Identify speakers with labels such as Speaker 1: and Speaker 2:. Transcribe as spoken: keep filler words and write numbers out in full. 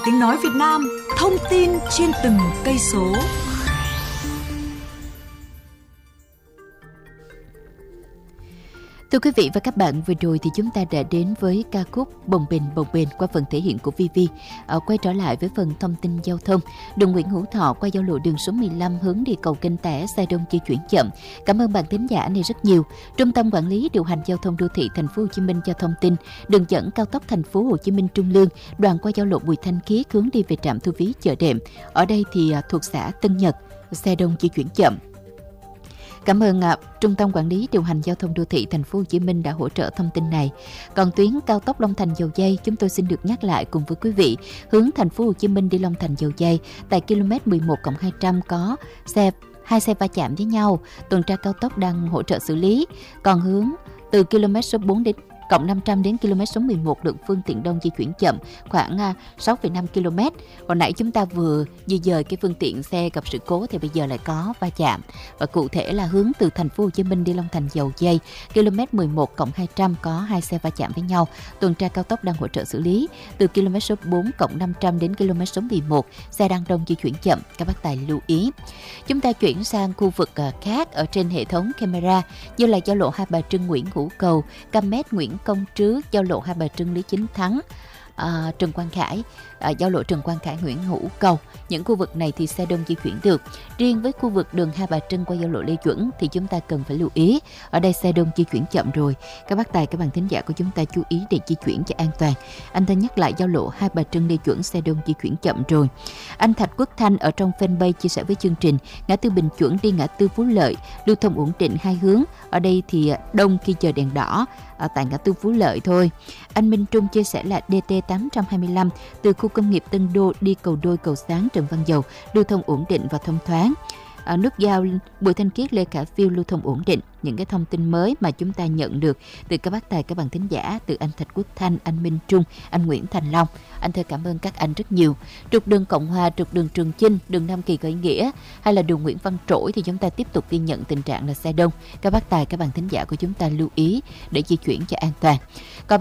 Speaker 1: Tiếng nói Việt Nam, thông tin trên từng cây số.
Speaker 2: Thưa quý vị và các bạn, vừa rồi thì chúng ta đã đến với ca khúc Bồng bềnh bồng bềnh qua phần thể hiện của Vivi. À, quay trở lại với phần thông tin giao thông. Đường Nguyễn Hữu Thọ qua giao lộ đường số mười lăm hướng đi cầu Kênh Tẻ, xe đông di chuyển chậm. Cảm ơn bạn thính giả này rất nhiều. Trung tâm Quản lý điều hành giao thông đô thị Thành phố Hồ Chí Minh cho thông tin, đường dẫn cao tốc Thành phố Hồ Chí Minh Trung Lương, đoạn qua giao lộ Bùi Thanh Khiết hướng đi về trạm thu phí Chợ Đệm. Ở đây thì à, thuộc xã Tân Nhật, xe đông di chuyển chậm. Cảm ơn à, Trung tâm Quản lý điều hành giao thông đô thị Thành phố Hồ Chí Minh đã hỗ trợ thông tin này. Còn tuyến cao tốc Long Thành Dầu Giây, chúng tôi xin được nhắc lại cùng với quý vị, hướng Thành phố Hồ Chí Minh đi Long Thành Dầu Giây tại km mười một cộng hai trăm có xe hai xe va chạm với nhau, tuần tra cao tốc đang hỗ trợ xử lý. Còn hướng từ km số bốn đến cộng năm trăm đến km số mười một lượng phương tiện đông di chuyển chậm khoảng sáu phẩy năm ki lô mét. Hồi nãy chúng ta vừa di dời cái phương tiện xe gặp sự cố thì bây giờ lại có va chạm. Và cụ thể là hướng từ Thành phố Hồ Chí Minh đi Long Thành Dầu Giây, km mười một cộng hai trăm có hai xe va chạm với nhau. Tuần tra cao tốc đang hỗ trợ xử lý. Từ km số bốn cộng năm trăm đến km số mười một, xe đang đông di chuyển chậm. Các bác tài lưu ý. Chúng ta chuyển sang khu vực khác ở trên hệ thống camera như là giao lộ Hai Bà Trưng Nguyễn Hữu Cầu, Cam Nguyễn Công Trứ, giao lộ Hai Bà Trưng Lý Chính Thắng, à, Trần Quang Khải, à, giao lộ Trần Quang Khải Nguyễn Hữu Cầu. Những khu vực này thì xe đông di chuyển được. Riêng với khu vực đường Hai Bà Trưng qua giao lộ Lê Duẩn thì chúng ta cần phải lưu ý. Ở đây xe đông di chuyển chậm rồi. Các bác tài, các bạn thính giả của chúng ta chú ý để di chuyển cho an toàn. Anh ta nhắc lại giao lộ Hai Bà Trưng Lê Duẩn xe đông di chuyển chậm rồi. Anh Thạch Quốc Thanh ở trong fanpage chia sẻ với chương trình, ngã tư Bình Chuẩn đi ngã tư Phú Lợi, lưu thông ổn định hai hướng. Ở đây thì đông khi chờ đèn đỏ ở tại ngã tư Phú Lợi thôi. Anh Minh Trung chia sẻ là đê tê tám hai lăm từ khu công nghiệp Tân Đô đi cầu Đôi Cầu Sáng Trần Văn Dầu, lưu thông ổn định và thông thoáng. Ở nút giao Bùi Thanh Khiết Lê Khả Phiêu lưu thông ổn định. Những cái thông tin mới mà chúng ta nhận được từ các bác tài, các bạn thính giả, từ anh Thạch Quốc Thanh, anh Minh Trung, anh Nguyễn Thành Long. Anh thưa cảm ơn các anh rất nhiều. Trục đường Cộng Hòa, trục đường Trường Chinh, đường Nam Kỳ Khởi Nghĩa hay là đường Nguyễn Văn Trỗi thì chúng ta tiếp tục ghi nhận tình trạng là xe đông. Các bác tài, các bạn thính giả của chúng ta lưu ý để di chuyển cho an toàn. Còn